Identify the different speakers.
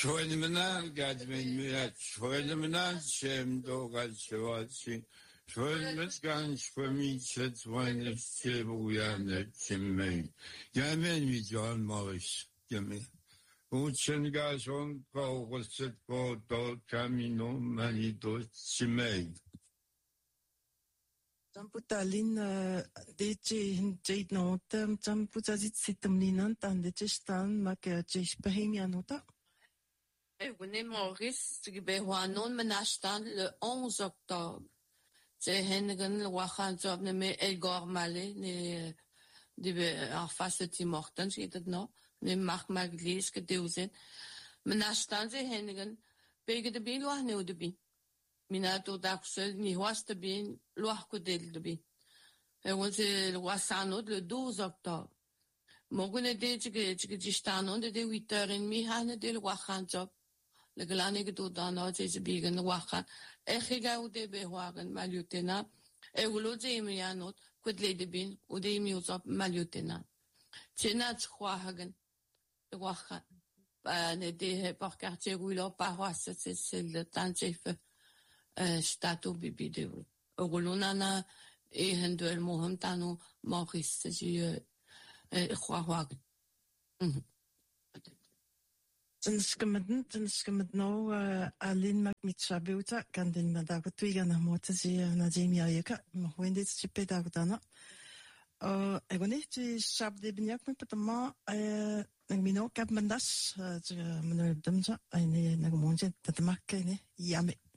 Speaker 1: Şöyle gadmen şöyle şemdo galşevasi şöyle ganş pamiçet vayne sebuyanı kimme yemen mi can maaş kimme uçen gaşon kavgıset ko do camino manito simei
Speaker 2: Tamputalin dece notam tamputazit sitamlinan tan dece stan mak dece behemianota.
Speaker 3: Et Maurice, qui behoanon menastan le 11 octobre. C'est Hengen le wahan job ne me Elgor Malé ne en face de Tim Hortons qui était non ne Marc Maglis que deusen menastan c'est Hengen bege de bin loah ne de bin minato d'axel ni hoast de bin loah que del de bin et on c'est le wasano le 12 octobre mogone de que distanon de 8h30 han de le wahan job le glane que tout dans notre c'est bigen wahan e khiga ou de behoagen maliutena e ulo de imianot quid le de bin ou de imiusop maliutena tena tkhwahagen de wahan ne de par quartier roulo paroisse c'est le temps chef stato bibi de ogolunana e hendel moham tanu Maurice si khwahagen
Speaker 2: Tenskemet no alin mak mitsabuta kandin madagutwiga na mota si Nadim Yayeka mwende tsipe dagutana egoni ti sab de binyak me patama nagmino kap mandas menurut demsa ini nagmonje tatamak ini yame